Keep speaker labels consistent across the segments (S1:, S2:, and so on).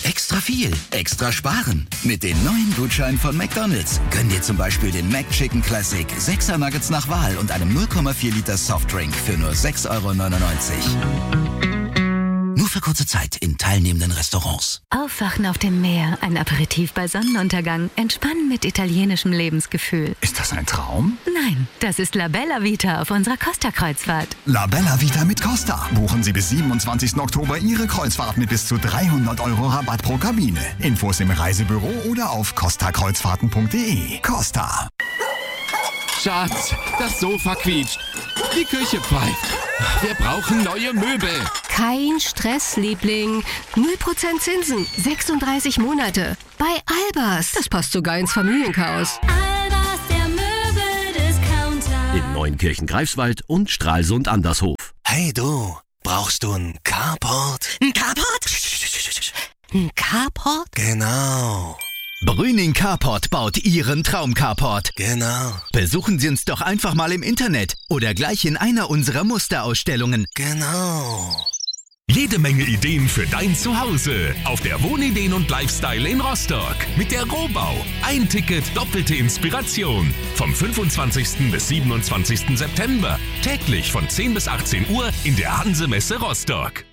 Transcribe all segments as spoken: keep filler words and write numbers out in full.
S1: Extra viel, extra sparen. Mit den neuen Gutscheinen von McDonald's. Gönn dir zum Beispiel den McChicken Classic, sechser Nuggets nach Wahl und einem null Komma vier Liter Softdrink für nur sechs Euro neunundneunzig. Nur für kurze Zeit in teilnehmenden Restaurants.
S2: Aufwachen auf dem Meer, ein Aperitif bei Sonnenuntergang, entspannen mit italienischem Lebensgefühl.
S3: Ist das ein Traum?
S2: Nein, das ist La Bella Vita auf unserer Costa-Kreuzfahrt.
S3: La Bella Vita mit Costa. Buchen Sie bis siebenundzwanzigsten Oktober Ihre Kreuzfahrt mit bis zu dreihundert Euro Rabatt pro Kabine. Infos im Reisebüro oder auf costa kreuzfahrten punkt de. Costa.
S4: Schatz, das Sofa quietscht. Die Küche pfeift. Wir brauchen neue Möbel.
S5: Kein Stress, Liebling. null Prozent Zinsen, sechsunddreißig Monate. Bei Albers. Das passt sogar ins Familienchaos.
S6: Albers, der Möbeldiscounter.
S7: In Neunkirchen, Greifswald und Stralsund Andershof.
S8: Hey du, brauchst du einen Carport?
S5: Ein Carport? Ein Carport?
S8: Genau.
S1: Brüning Carport baut Ihren Traum-Carport.
S8: Genau.
S1: Besuchen Sie uns doch einfach mal im Internet oder gleich in einer unserer Musterausstellungen.
S8: Genau.
S9: Jede Menge Ideen für dein Zuhause auf der Wohnideen und Lifestyle in Rostock mit der Rohbau. Ein Ticket, doppelte Inspiration. Vom fünfundzwanzigsten bis siebenundzwanzigsten September. Täglich von zehn bis achtzehn Uhr in der Hanse-Messe Rostock.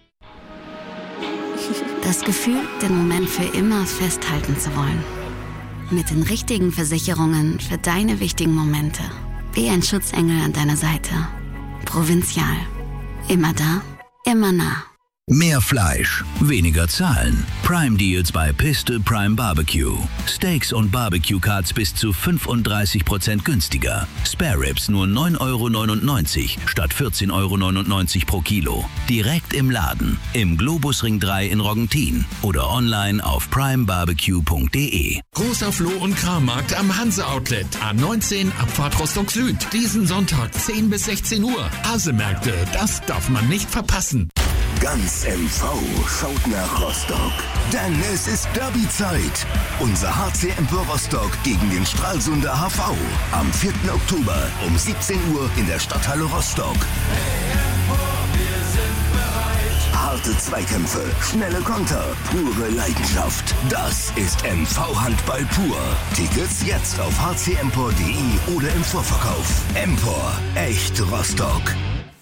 S10: Das Gefühl, den Moment für immer festhalten zu wollen. Mit den richtigen Versicherungen für deine wichtigen Momente. Wie ein Schutzengel an deiner Seite. Provinzial. Immer da, immer nah.
S11: Mehr Fleisch, weniger zahlen. Prime Deals bei Piste Prime Barbecue. Steaks und Barbecue Cuts bis zu fünfunddreißig Prozent günstiger. Spare Ribs nur neun Euro neunundneunzig statt vierzehn Euro neunundneunzig pro Kilo. Direkt im Laden, im Globusring drei in Roggentin oder online auf prime barbecue punkt de.
S4: Großer Floh- und Krammarkt am Hanse-Outlet. A neunzehn, Abfahrt Rostock Süd. Diesen Sonntag zehn bis sechzehn Uhr. Hasemärkte, das darf man nicht verpassen.
S12: Ganz M V schaut nach Rostock, denn es ist Derby-Zeit. Unser H C Empor Rostock gegen den Stralsunder H V am vierten Oktober um siebzehn Uhr in der Stadthalle Rostock. Harte Zweikämpfe, schnelle Konter, pure Leidenschaft. Das ist M V Handball pur. Tickets jetzt auf h c empor punkt de oder im Vorverkauf. Empor, echt Rostock.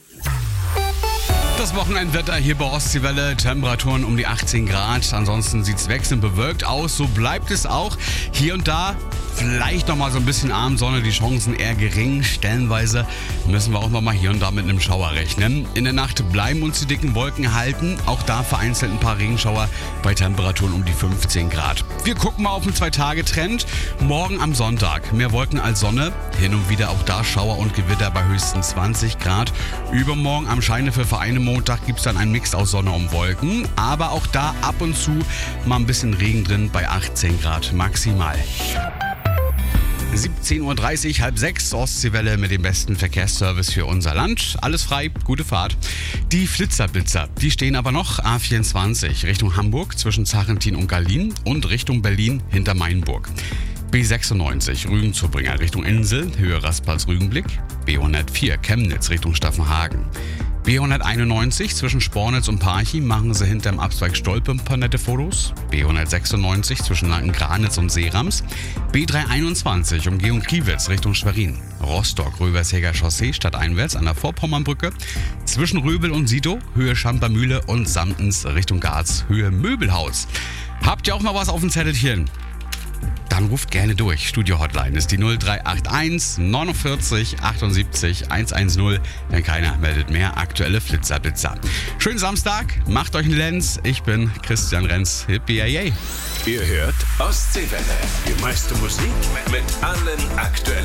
S13: Das Wochenendwetter hier bei Ostseewelle, Temperaturen um die achtzehn Grad. Ansonsten sieht es wechselnd bewölkt aus. So bleibt es auch. Hier und da vielleicht nochmal so ein bisschen Abendsonne, die Chancen eher gering. Stellenweise müssen wir auch nochmal hier und da mit einem Schauer rechnen. In der Nacht bleiben uns die dicken Wolken halten. Auch da vereinzelt ein paar Regenschauer bei Temperaturen um die fünfzehn Grad. Wir gucken mal auf den Zwei-Tage-Trend. Morgen am Sonntag mehr Wolken als Sonne. Hin und wieder auch da Schauer und Gewitter bei höchstens zwanzig Grad. Übermorgen am Scheinwerfer eine Montag gibt es dann einen Mix aus Sonne und Wolken, aber auch da ab und zu mal ein bisschen Regen drin bei achtzehn Grad maximal. siebzehn Uhr dreißig, halb sechs, Ostseewelle mit dem besten Verkehrsservice für unser Land. Alles frei, gute Fahrt. Die Flitzerblitzer, die stehen aber noch A vierundzwanzig Richtung Hamburg zwischen Zarentin und Gallien und Richtung Berlin hinter Mainburg. B sechsundneunzig Rügen-Zurbringer Richtung Insel, Höhe Raspals-Rügenblick. B hundertvier Chemnitz Richtung Staffenhagen. B hunderteinundneunzig zwischen Spornitz und Parchim machen sie hinterm Abzweig Stolpe ein paar nette Fotos. B hundertsechsundneunzig zwischen Lanken-Granitz und Seerams. B dreihunderteinundzwanzig Umgehung Kriwitz Richtung Schwerin. Rostock Röversheger Chaussee stadteinwärts an der Vorpommernbrücke. Zwischen Röbel und Sidow Höhe Schampermühle und Samtens Richtung Garz Höhe Möbelhaus. Habt ihr auch noch was auf dem Zettelchen? Dann ruft gerne durch. Studio-Hotline ist die null drei acht eins neunundvierzig achtundsiebzig hundertzehn. Wenn keiner meldet mehr, aktuelle Flitzerblitzer. Schönen Samstag, macht euch einen Lenz. Ich bin Christian Renz. Hippie, yay.
S9: Ihr hört Ostseewelle. Die meiste Musik mit allen aktuellen